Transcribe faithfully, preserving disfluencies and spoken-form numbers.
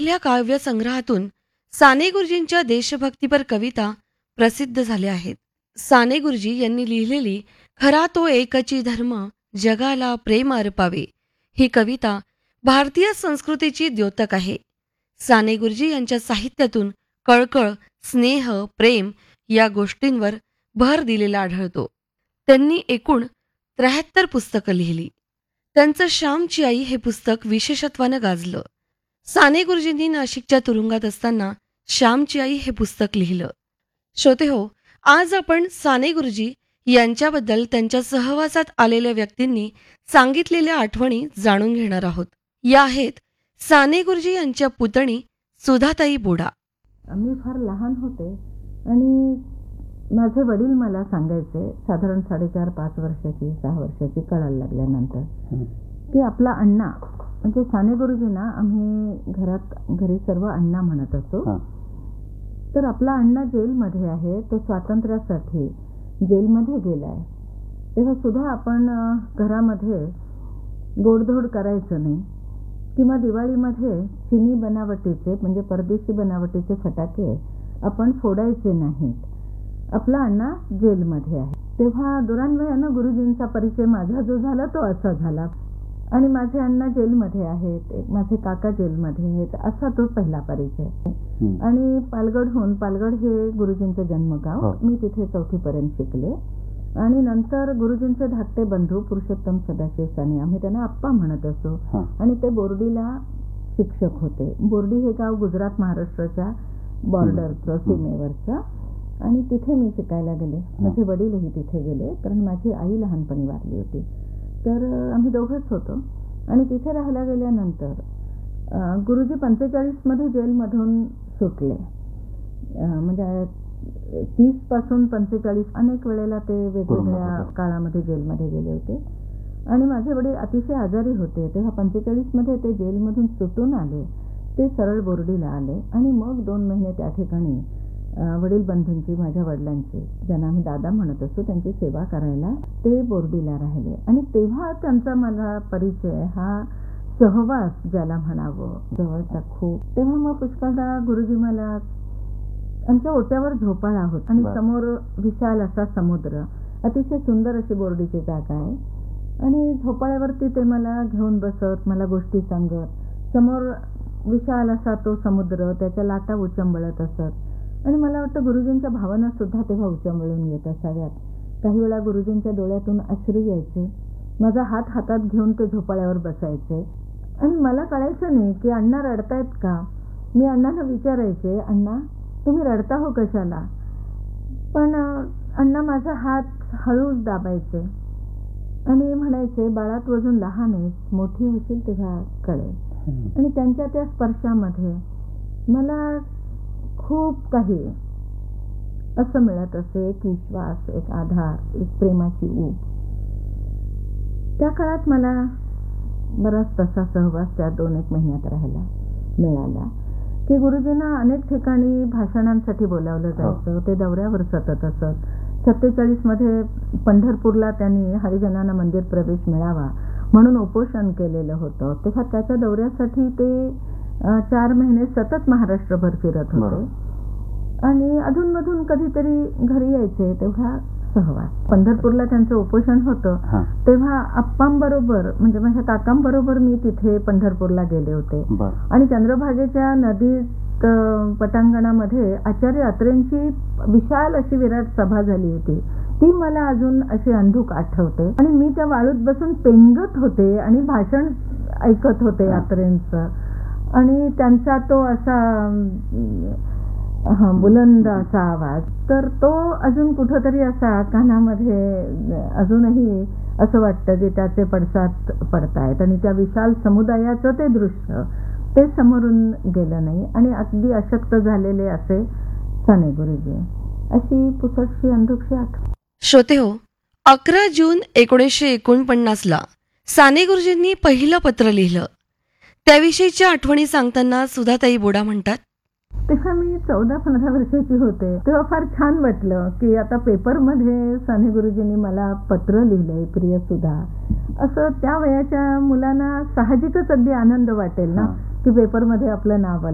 आपल्या काव्यसंग्रहातून साने गुरुजींच्या देशभक्तीपर कविता प्रसिद्ध झाल्या आहेत. साने गुरुजी यांनी लिहिलेली खरा तो एकची धर्म जगाला प्रेम अर्पावे ही कविता भारतीय संस्कृतीची द्योतक आहे. साने गुरुजी यांच्या साहित्यातून कळकळ, स्नेह, प्रेम या गोष्टींवर भर दिलेला आढळतो. त्यांनी एकूण त्र्याहत्तर पुस्तकं लिहिली. त्यांचं श्यामची आई हे पुस्तक विशेषत्वानं गाजलं. साने गुरुजींनी नाशिकच्या तुरुंगात असताना श्यामची आई हे पुस्तक लिहिलं. श्रोतेहो, आज आपण साने गुरुजी यांच्याबद्दल त्यांच्या सहवासात आलेल्या व्यक्तींनी सांगितलेल्या आठवणी जाणून घेणार आहोत. या आहेत साने गुरुजी यांच्या पुतणी सुधाताई बोडा. मी फार लहान होते आणि माझे वडील मला सांगायचे, साधारण साडेचार पाच वर्षाची सहा वर्षाची कळायला लागल्यानंतर, की आपला अण्णा म्हणजे साने गुरुजींना आम्ही घरात घरी सर्व अण्णा म्हणत असतो. तर आपला अण्णा जेलमध्ये आहे, तो स्वातंत्र्यासाठी जेलमध्ये गेलाय. तेव्हा सुद्धा आपण घरामध्ये गोडधोड करायचं नाही किंवा दिवाळीमध्ये चिनी बनावटीचे म्हणजे परदेशी बनावटीचे फटाके आपण फोडायचे नाहीत. आपला अण्णा जेलमध्ये आहे. तेव्हा दुरान्वयानं गुरुजींचा परिचय माझा जो झाला तो असा झाला आणि माझे अण्णा जेलमध्ये आहेत, माझे काका जेलमध्ये आहेत, असा तो पहिला परिचय. आणि पालगडहून, पालगड हे गुरुजींचं जन्मगाव, मी तिथे चौथीपर्यंत शिकले आणि नंतर गुरुजींचे धाकटे बंधू पुरुषोत्तम सदाशिव साने, आम्ही त्यांना आप्पा म्हणत असो, आणि ते बोर्डीला शिक्षक होते. बोर्डी हे गाव गुजरात महाराष्ट्राच्या बॉर्डरचं, सीमेवरचं, आणि तिथे मी शिकायला गेले. माझे वडीलही तिथे गेले कारण माझी आई लहानपणी वारली होती. तर आम्ही दोघंच होतो आणि तिथे राहायला गेल्यानंतर गुरुजी पंचेचाळीस मध्ये जेलमधून सुटले. म्हणजे तीस पासून पंचेचाळीस अनेक वेळेला ते वेगवेगळ्या काळामध्ये जेलमध्ये गेले होते आणि माझे वडील अतिशय आजारी होते. तेव्हा पंचेचाळीस मध्ये ते जेलमधून सुटून आले, ते सरळ बोर्डीला आले आणि मग दोन महिने त्या ठिकाणी वडील बंधूंची, माझ्या वडिलांची, ज्यांना आम्ही दादा म्हणत असतो, त्यांची सेवा करायला ते बोर्डीला राहिले. आणि तेव्हा त्यांचा मला परिचय, हा सहवास ज्याला म्हणावं, जवळचा खूप. तेव्हा मग पुष्कळदा गुरुजी मला, आमच्या ओट्यावर झोपाळा होता आणि समोर विशाल असा समुद्र, अतिशय सुंदर अशी बोर्डीची जागा आहे आणि झोपाळ्यावरती ते मला घेऊन बसत, मला गोष्टी सांगत. समोर विशाल असा तो समुद्र, त्याच्या लाटा उचंबळत असत आणि मला वाटतं गुरुजींच्या भावना सुद्धा तेव्हा उचंबळून येत असाव्यात. काही वेळा गुरुजींच्या डोळ्यातून अश्रू यायचे. माझा हात हातात घेऊन ते झोपाळ्यावर बसायचे आणि मला कळायचं नाही की अण्णा रडतायत का. मी अण्णांना विचारायचे, अण्णा तुम्ही रडता हो कशाला. पण अण्णा माझा हात हळूच दाबायचे आणि म्हणायचे, बाळा तू अजून लहान आहेस, मोठी होशील तेव्हा कळेल. आणि त्यांच्या त्या स्पर्शामध्ये मला खूप काही असं मिळत असे, एक विश्वास, एक आधार, एक प्रेमाची ऊब. त्या काळात मला बराच तसा सहवास त्या दोन एक महिन्यात राहायला मिळाला की गुरुजींना अनेक ठिकाणी भाषणांसाठी बोलावलं जायचं. ते दौऱ्यावर सतत असत. सत्तेचाळीस मध्ये पंढरपूरला त्यांनी हरिजनांना मंदिर प्रवेश मिळावा म्हणून उपोषण केलेलं होतं. तेव्हा त्याच्या दौऱ्यासाठी ते चार महिने सतत महाराष्ट्रभर फिरत होते आणि अधूनमधून कधीतरी घरी यायचे. तेव्हा सहवास, पंढरपूरला त्यांचं उपोषण होतं तेव्हा आप्पांबरोबर म्हणजे माझ्या काकांबरोबर मी तिथे पंढरपूरला गेले होते आणि चंद्रभागेच्या नदीत पटांगणामध्ये आचार्य अत्रेंची विशाल अशी विराट सभा झाली होती. ती मला अजून अशी अंधूक आठवते आणि मी त्या वाळूत बसून पेंगत होते आणि भाषण ऐकत होते अत्रेंचं आणि त्यांचा तो असा हा बुलंद असा आवाज. तर तो अजून कुठंतरी असा कानामध्ये अजूनही असं वाटतं की त्याचे पडसाद पडतायत आणि त्या विशाल समुदायाचं ते दृश्य ते समोरून गेलं नाही आणि अगदी अशक्त झालेले असे साने गुरुजी. अशी पुसटशी अंधुकशी आठवण. श्रोते हो, अकरा जून एकोणीसशे एकोणपन्नास ला साने गुरुजींनी पहिलं पत्र लिहिलं. त्याविषयीच्या आठवणी सांगताना सुधाताई बोडा म्हणतात, तेव्हा मी चौदा पंधरा वर्षाची होते. तेव्हा फार छान वाटलं की आता पेपरमध्ये साने गुरुजींनी मला पत्र लिहिलंय, प्रिय सुधा. असं त्या वयाच्या मुलांना साहजिकच अगदी आनंद वाटेल ना की पेपरमध्ये आपलं नाव आलं.